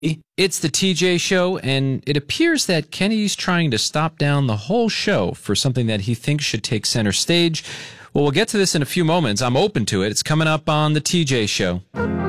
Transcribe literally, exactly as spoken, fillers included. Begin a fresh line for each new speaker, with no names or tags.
It's the T J Show, and it appears that Kenny's trying to stop down the whole show for something that he thinks should take center stage. Well, we'll get to this in a few moments. I'm open to it. It's coming up on the T J Show.